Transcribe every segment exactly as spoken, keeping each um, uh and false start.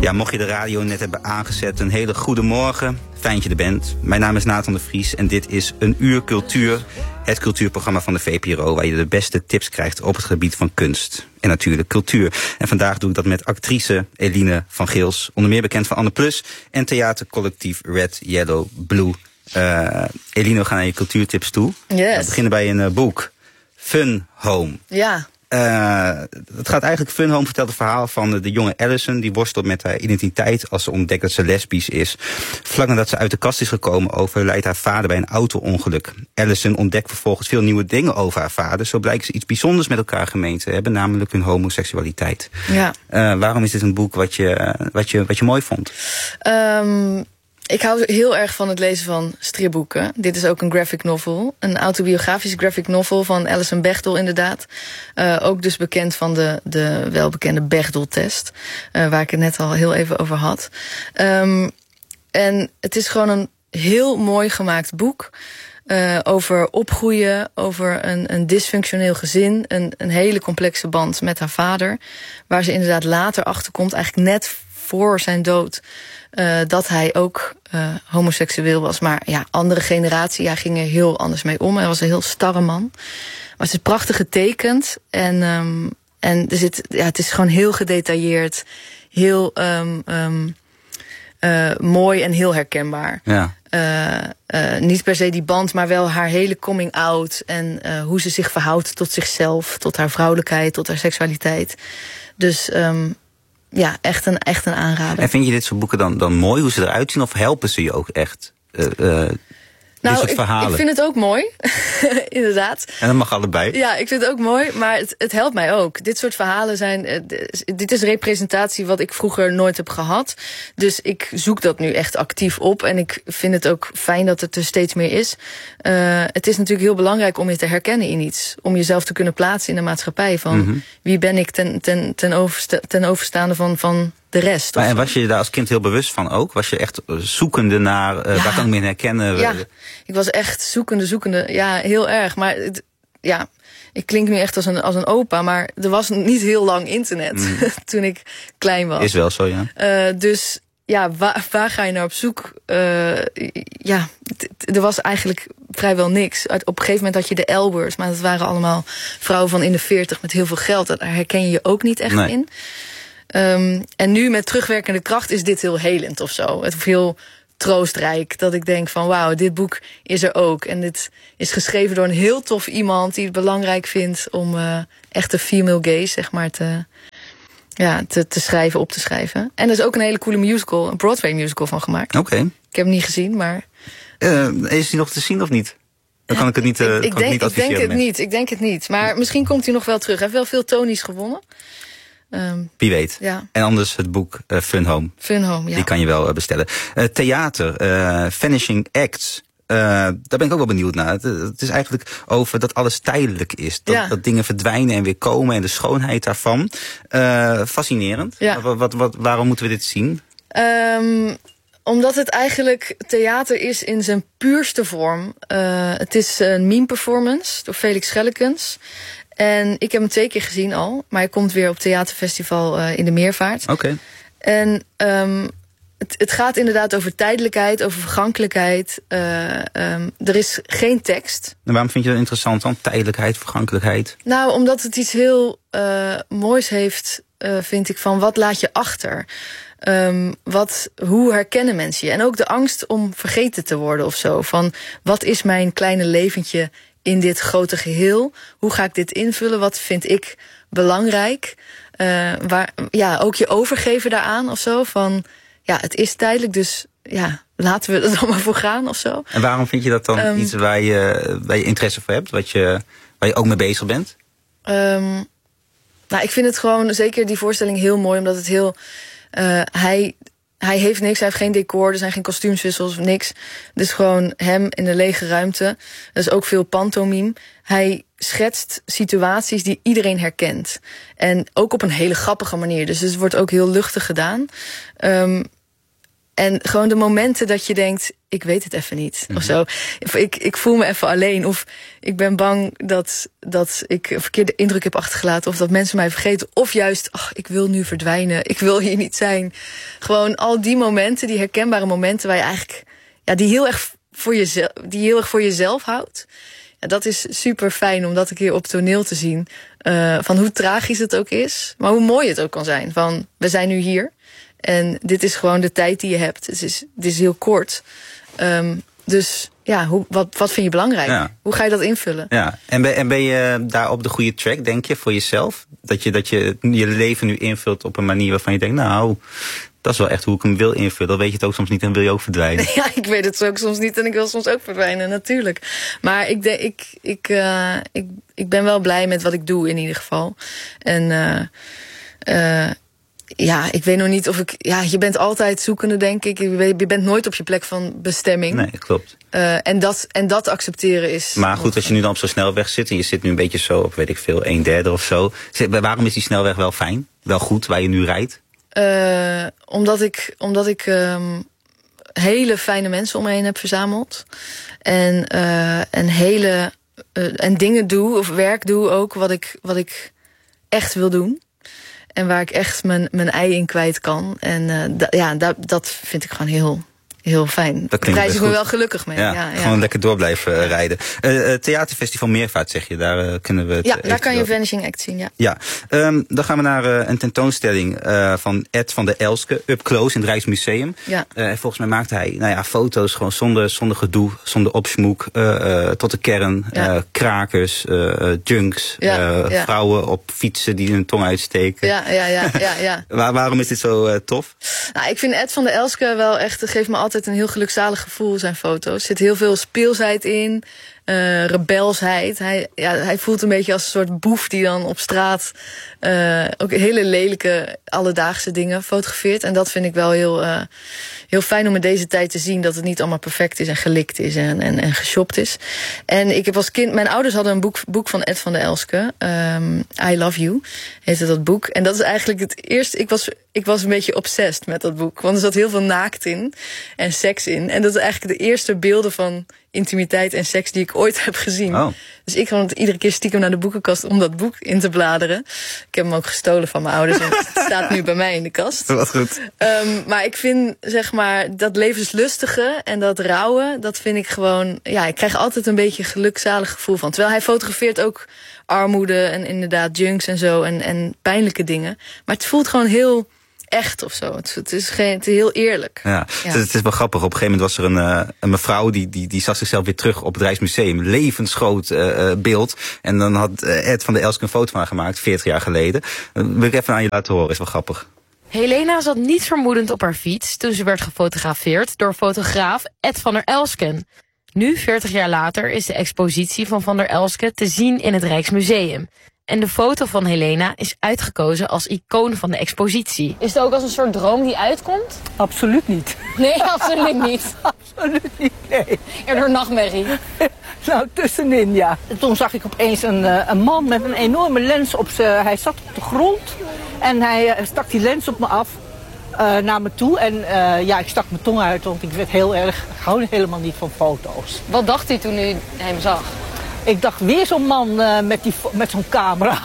Ja, mocht je de radio net hebben aangezet, een hele goede morgen. Fijn dat je er bent. Mijn naam is Nathan de Vries en dit is Een Uur Cultuur. Het cultuurprogramma van de V P R O, waar je de beste tips krijgt op het gebied van kunst. En natuurlijk cultuur. En vandaag doe ik dat met actrice Eline van Geels, onder meer bekend van Anne Plus, en theatercollectief Red, Yellow, Blue. Uh, Eline, we gaan naar je cultuurtips toe. Yes. We beginnen bij een uh, boek. Fun Home. Ja. Uh, het gaat eigenlijk, Fun Home vertelt het verhaal van de, de jonge Allison, die worstelt met haar identiteit als ze ontdekt dat ze lesbisch is. Vlak nadat ze uit de kast is gekomen, overlijdt haar vader bij een auto-ongeluk. Allison ontdekt vervolgens veel nieuwe dingen over haar vader. Zo blijken ze iets bijzonders met elkaar gemeen te hebben, namelijk hun homoseksualiteit. Ja. Uh, waarom is dit een boek wat je, wat je, wat je mooi vond? Um... Ik hou heel erg van het lezen van stripboeken. Dit is ook een graphic novel. Een autobiografische graphic novel van Alison Bechdel inderdaad. Uh, ook dus bekend van de, de welbekende Bechdel-test. Uh, waar ik het net al heel even over had. Um, en het is gewoon een heel mooi gemaakt boek. Uh, over opgroeien, over een, een dysfunctioneel gezin. Een, een hele complexe band met haar vader. Waar ze inderdaad later achterkomt, eigenlijk net voor zijn dood, Uh, dat hij ook uh, homoseksueel was. Maar ja, andere generatie, hij ging er heel anders mee om. Hij was een heel starre man. Maar het is prachtig getekend. En, um, en er zit, ja, het is gewoon heel gedetailleerd. Heel um, um, uh, mooi en heel herkenbaar. Ja. Uh, uh, niet per se die band, maar wel haar hele coming out. En uh, hoe ze zich verhoudt tot zichzelf, tot haar vrouwelijkheid, tot haar seksualiteit. Dus Um, ja, echt een, echt een aanrader. En vind je dit soort boeken dan, dan mooi, hoe ze eruit zien? Of helpen ze je ook echt? Uh, uh, nou, dit soort verhalen? Ik vind het ook mooi, inderdaad. En dat mag allebei. Ja, ik vind het ook mooi, maar het, het helpt mij ook. Dit soort verhalen zijn, uh, dit is representatie wat ik vroeger nooit heb gehad. Dus ik zoek dat nu echt actief op. En ik vind het ook fijn dat het er steeds meer is. Uh, het is natuurlijk heel belangrijk om je te herkennen in iets. Om jezelf te kunnen plaatsen in de maatschappij. Van mm-hmm. Wie ben ik ten, ten, ten, oversta- ten overstaande van, van de rest. Maar en was je je daar als kind heel bewust van ook? Was je echt zoekende naar, uh, ja. waar kan ik me in herkennen? Ja, ik was echt zoekende, zoekende. Ja, heel erg. Maar het, ja, ik klink nu echt als een, als een opa. Maar er was niet heel lang internet mm. toen ik klein was. Is wel zo, ja. Uh, dus ja, waar, waar ga je naar op zoek? Uh, ja, t- t- er was eigenlijk vrijwel niks. Op een gegeven moment had je de Elbers. Maar dat waren allemaal vrouwen van in de veertig met heel veel geld. Daar herken je je ook niet echt nee. in. Um, en nu met terugwerkende kracht is dit heel helend of zo. Het is heel troostrijk dat ik denk van wauw, dit boek is er ook. En dit is geschreven door een heel tof iemand die het belangrijk vindt om uh, echt de female gaze, zeg maar, te, ja, te, te schrijven, op te schrijven. En er is ook een hele coole musical, een Broadway musical van gemaakt. Oké. Okay. Ik heb hem niet gezien, maar Uh, is hij nog te zien of niet? Dan kan ik het niet, uh, ik, ik, kan denk, ik niet ik denk het met. niet. Ik denk het niet. Maar ja. Misschien komt hij nog wel terug. Hij heeft wel veel Tonys gewonnen. Um, Wie weet. Ja. En anders het boek uh, Fun Home. Fun Home, ja. Die kan je wel uh, bestellen. Uh, theater, uh, Vanishing Acts. Uh, daar ben ik ook wel benieuwd naar. Het, het is eigenlijk over dat alles tijdelijk is. Dat, ja. dat dingen verdwijnen en weer komen en de schoonheid daarvan. Uh, fascinerend. Ja. Wat, wat, wat, waarom moeten we dit zien? Um, omdat het eigenlijk theater is in zijn puurste vorm. Uh, het is een meme performance door Felix Schellekens. En ik heb hem twee keer gezien al. Maar hij komt weer op theaterfestival uh, in de Meervaart. Oké. Okay. En um, het, het gaat inderdaad over tijdelijkheid, over vergankelijkheid. Uh, um, er is geen tekst. En waarom vind je dat interessant dan? Tijdelijkheid, vergankelijkheid? Nou, omdat het iets heel uh, moois heeft, uh, vind ik, van wat laat je achter? Um, wat, hoe herkennen mensen je? En ook de angst om vergeten te worden of zo. Van wat is mijn kleine leventje in dit grote geheel? Hoe ga ik dit invullen? Wat vind ik belangrijk? Uh, waar, ja, ook je overgeven daaraan of zo. Van ja, het is tijdelijk, dus ja, laten we er dan maar voor gaan of zo. En waarom vind je dat dan um, iets waar je, waar je interesse voor hebt? Wat je, waar je ook mee bezig bent? Um, nou, ik vind het gewoon, zeker die voorstelling, heel mooi. Omdat het heel Uh, hij, hij heeft niks, hij heeft geen decor, er zijn geen kostuumswissels, niks. Dus gewoon hem in een lege ruimte. Er is ook veel pantomime. Hij schetst situaties die iedereen herkent. En ook op een hele grappige manier. Dus het wordt ook heel luchtig gedaan. Um, en gewoon de momenten dat je denkt, ik weet het even niet, mm-hmm. of zo. Of ik, ik voel me even alleen. Of ik ben bang dat, dat ik een verkeerde indruk heb achtergelaten. Of dat mensen mij vergeten. Of juist, ach, ik wil nu verdwijnen. Ik wil hier niet zijn. Gewoon al die momenten, die herkenbare momenten waar je eigenlijk, ja, die heel erg voor jezelf, die heel erg voor jezelf houdt. Ja, dat is super fijn om dat een keer op toneel te zien. Uh, van hoe tragisch het ook is. Maar hoe mooi het ook kan zijn. Van, we zijn nu hier. En dit is gewoon de tijd die je hebt. Het is, het is heel kort. Um, dus ja, hoe, wat, wat vind je belangrijk? Ja. Hoe ga je dat invullen? Ja. En, ben, en ben je daar op de goede track, denk je, voor jezelf? Dat je, dat je je leven nu invult op een manier waarvan je denkt, nou, dat is wel echt hoe ik hem wil invullen. Dan weet je het ook soms niet en wil je ook verdwijnen. Ja, ik weet het ook soms niet en ik wil soms ook verdwijnen, natuurlijk. Maar ik, denk, ik, ik, uh, ik, ik ben wel blij met wat ik doe in ieder geval. En uh, uh, ja, ik weet nog niet of ik... Ja, je bent altijd zoekende, denk ik. Je bent nooit op je plek van bestemming. Nee, klopt. Uh, en, dat, en dat accepteren is... Maar goed, als je nu dan op zo'n snelweg zit en je zit nu een beetje zo op, weet ik veel, een derde of zo. Waarom is die snelweg wel fijn? Wel goed, waar je nu rijdt? Uh, omdat ik, omdat ik um, hele fijne mensen om me heen heb verzameld. En, uh, en, hele, uh, en dingen doe, of werk doe ook, wat ik, wat ik echt wil doen. En waar ik echt mijn, mijn ei in kwijt kan. En uh, da, ja, da, dat vind ik gewoon heel, heel fijn. Daar prijs ik me wel gelukkig mee. Ja, ja, ja. Gewoon lekker door blijven uh, rijden. Uh, Theaterfestival Meervaart, zeg je. Daar uh, kunnen we het. Ja, daar kan je Vanishing Act zien, ja. Ja, um, dan gaan we naar uh, een tentoonstelling uh, van Ed van der Elske, Up Close in het Rijksmuseum. Ja. Uh, volgens mij maakte hij nou ja, foto's gewoon zonder, zonder gedoe, zonder opsmoek, uh, uh, tot de kern. Ja. Uh, krakers, uh, junks, ja, uh, ja. vrouwen op fietsen die hun tong uitsteken. Ja, ja, ja, ja, ja. Waar, waarom is dit zo uh, tof? Nou, ik vind Ed van der Elske wel echt, het geeft me altijd een heel gelukzalig gevoel, zijn foto's. Er zit heel veel speelsheid in, uh, rebelsheid. Hij, ja, hij voelt een beetje als een soort boef die dan op straat uh, ook hele lelijke alledaagse dingen fotografeert. En dat vind ik wel heel, uh, heel fijn om in deze tijd te zien, dat het niet allemaal perfect is en gelikt is en, en, en geshopt is. En ik heb als kind, mijn ouders hadden een boek, boek van Ed van der Elske, um, I Love You, heette dat boek. En dat is eigenlijk het eerste, ik was, ik was een beetje obsessed met dat boek. Want er zat heel veel naakt in en seks in. En dat is eigenlijk de eerste beelden van intimiteit en seks die ik ooit heb gezien. Oh. Dus ik ga iedere keer stiekem naar de boekenkast om dat boek in te bladeren. Ik heb hem ook gestolen van mijn ouders en het staat nu bij mij in de kast. Wat goed. Um, maar ik vind, zeg maar, dat levenslustige en dat rauwe, dat vind ik gewoon, ja, ik krijg altijd een beetje een gelukzalig gevoel van. Terwijl hij fotografeert ook armoede en inderdaad junks en zo en, en pijnlijke dingen. Maar het voelt gewoon heel echt of zo. Het, het is geen, het is heel eerlijk. Ja, ja. Het, het is wel grappig. Op een gegeven moment was er een, uh, een mevrouw die, die, die zag zichzelf weer terug op het Rijksmuseum. Levensgroot uh, beeld. En dan had uh, Ed van der Elske een foto van haar gemaakt, veertig jaar geleden. Dat wil ik even aan je laten horen, is wel grappig. Helena zat niet vermoedend op haar fiets toen ze werd gefotografeerd door fotograaf Ed van der Elsken. Nu, veertig jaar later, is de expositie van Van der Elske te zien in het Rijksmuseum. En de foto van Helena is uitgekozen als icoon van de expositie. Is het ook als een soort droom die uitkomt? Absoluut niet. Nee, absoluut niet. Absoluut niet, nee. Eerder nachtmerrie. Nou, tussenin, ja. Toen zag ik opeens een, een man met een enorme lens op zijn... Hij zat op de grond en hij stak die lens op me af. Uh, naar me toe en uh, ja, ik stak mijn tong uit, want ik werd heel erg, ik hou helemaal niet van foto's. Wat dacht u toen u hem zag? Ik dacht, weer zo'n man uh, met, die, met zo'n camera.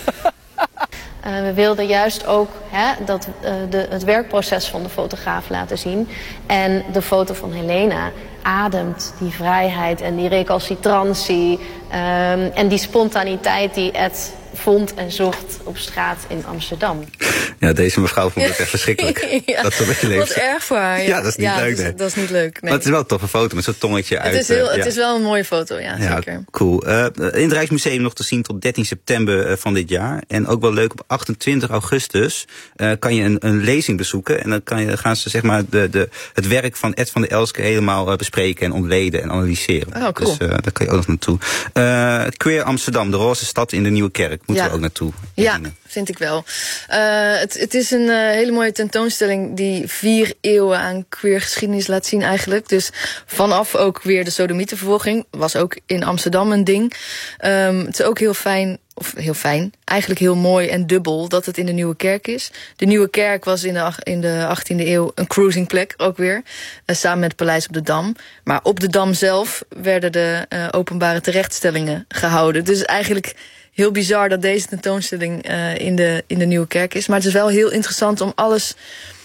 Uh, we wilden juist ook hè, dat, uh, de, het werkproces van de fotograaf laten zien. En de foto van Helena ademt die vrijheid en die recalcitrantie um, en die spontaniteit die Ed vond en zocht op straat in Amsterdam. Ja, deze mevrouw vond het echt verschrikkelijk. Ja, dat is een beetje wat erg voor haar. Ja, ja dat is niet ja, leuk. Dat is, nee. dat is niet leuk. Nee. Maar het is wel een toffe foto met zo'n tongetje het uit. Is heel, uh, het ja. is wel een mooie foto, ja, ja zeker. Cool. Uh, in het Rijksmuseum nog te zien tot dertien september uh, van dit jaar. En ook wel leuk, op achtentwintig augustus uh, kan je een, een lezing bezoeken. En dan kan je, gaan ze zeg maar de, de, het werk van Ed van der Elske helemaal uh, bespreken en ontleden en analyseren. Oh, cool. Dus uh, daar kan je ook nog naartoe. Uh, Queer Amsterdam, de roze stad in de Nieuwe Kerk. Moeten ja. we ook naartoe. Ja, vind ik wel. Uh, het, het is een uh, hele mooie tentoonstelling die vier eeuwen aan queer geschiedenis laat zien eigenlijk. Dus vanaf ook weer de sodemietenvervolging. Was ook in Amsterdam een ding. Um, het is ook heel fijn, of heel fijn, eigenlijk heel mooi en dubbel dat het in de Nieuwe Kerk is. De Nieuwe Kerk was in de, in de achttiende eeuw een cruisingplek ook weer. Uh, samen met het Paleis op de Dam. Maar op de Dam zelf werden de uh, openbare terechtstellingen gehouden. Dus eigenlijk heel bizar dat deze tentoonstelling uh, in, de, in de Nieuwe Kerk is. Maar het is wel heel interessant om alles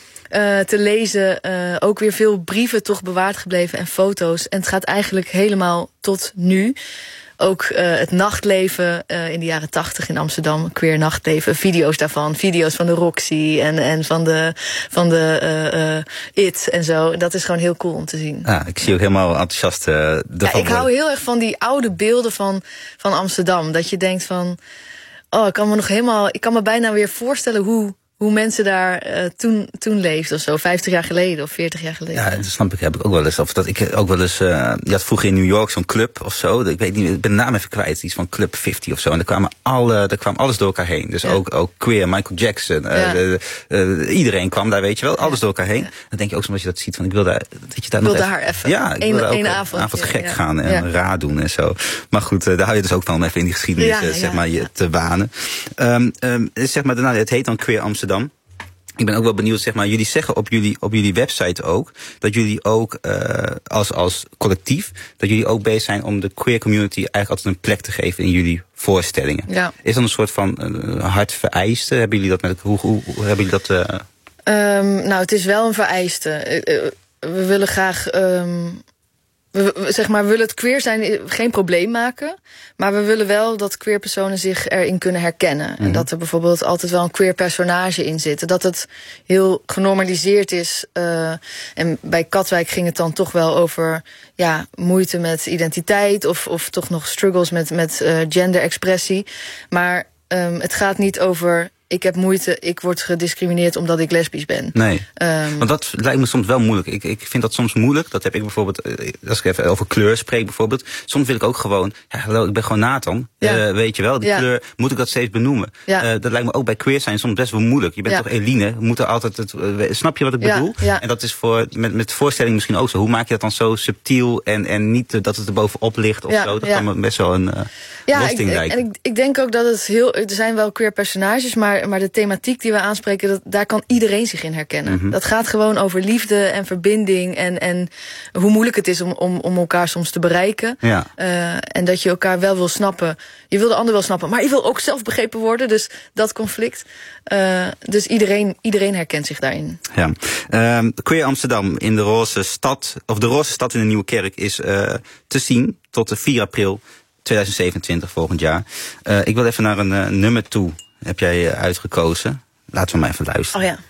uh, te lezen. Uh, ook weer veel brieven toch bewaard gebleven en foto's. En het gaat eigenlijk helemaal tot nu. Ook uh, het nachtleven uh, in de jaren tachtig in Amsterdam, queer nachtleven, video's daarvan, video's van de Roxy en, en van de, van de uh, uh, It en zo. Dat is gewoon heel cool om te zien. Ja, ik zie ook helemaal enthousiast uh, ervan. Ja, ik hou heel erg van die oude beelden van, van Amsterdam. Dat je denkt van, oh, ik kan me nog helemaal, ik kan me bijna weer voorstellen hoe, hoe mensen daar uh, toen, toen leefden of zo, vijftig jaar geleden of veertig jaar geleden. Ja, dat snap ik, heb ik ook wel eens. Of dat ik ook wel eens, uh, je had vroeger in New York zo'n club of zo. Ik weet niet, ik ben de naam even kwijt, iets van Club vijftig of zo. En daar kwamen alle, daar kwam alles door elkaar heen. Dus ja. ook, ook queer, Michael Jackson, uh, ja. uh, uh, iedereen kwam daar, weet je wel, alles ja. door elkaar heen. Ja. Dan denk je ook soms als je dat ziet, van ik wil daar, dat je daar wil nog daar even. even. Ja, ik wil Eén, daar ook één avond, avond gek ja. gaan en ja. raar doen en zo. Maar goed, uh, daar hou je dus ook dan even in die geschiedenis, ja, uh, zeg ja, maar, je ja. te wanen. Um, um, zeg maar, nou, het heet dan Queer Amsterdam. Ik ben ook wel benieuwd, zeg maar, jullie zeggen op jullie, op jullie website ook, dat jullie ook uh, als, als collectief, dat jullie ook bezig zijn om de queer community eigenlijk altijd een plek te geven in jullie voorstellingen. Ja. Is dat een soort van uh, hard vereiste? Hebben jullie dat met, hoe, hoe, hoe hebben jullie dat? Uh... Um, nou, het is wel een vereiste. Uh, uh, we willen graag, um, we, we, zeg maar, we willen het queer zijn geen probleem maken. Maar we willen wel dat queer personen zich erin kunnen herkennen. Mm-hmm. En dat er bijvoorbeeld altijd wel een queer personage in zit. Dat het heel genormaliseerd is. Uh, en bij Katwijk ging het dan toch wel over ja, moeite met identiteit. Of, of toch nog struggles met, met uh, genderexpressie. Maar um, het gaat niet over ik heb moeite, ik word gediscrimineerd omdat ik lesbisch ben. Nee, um, want dat lijkt me soms wel moeilijk. Ik, ik vind dat soms moeilijk. Dat heb ik bijvoorbeeld, als ik even over kleur spreek bijvoorbeeld. Soms wil ik ook gewoon, ja, hallo, ik ben gewoon Nathan. Ja. Uh, weet je wel, die ja. kleur, moet ik dat steeds benoemen? Ja. Uh, dat lijkt me ook bij queer zijn soms best wel moeilijk. Je bent ja. toch Eline, we moeten altijd het, uh, snap je wat ik ja. bedoel? Ja. En dat is voor, met, met voorstelling misschien ook zo. Hoe maak je dat dan zo subtiel en, en niet uh, dat het er bovenop ligt of ja. zo? Dat ja. kan me best wel een uh, ja, lasting ik, lijken. En ik, ik denk ook dat het heel, er zijn wel queer personages, maar Maar de thematiek die we aanspreken, dat, daar kan iedereen zich in herkennen. Mm-hmm. Dat gaat gewoon over liefde en verbinding. En, en hoe moeilijk het is om, om, om elkaar soms te bereiken. Ja. Uh, en dat je elkaar wel wil snappen. Je wil de ander wel snappen, maar je wil ook zelf begrepen worden. Dus dat conflict. Uh, dus iedereen, iedereen herkent zich daarin. Ja. Uh, Queer Amsterdam in de Roze Stad, of de Roze Stad in de Nieuwe Kerk is uh, te zien tot de vier april tweeduizend zevenentwintig volgend jaar. Uh, ik wil even naar een uh, nummer toe. Heb jij uitgekozen? Laten we maar even luisteren. Oh ja.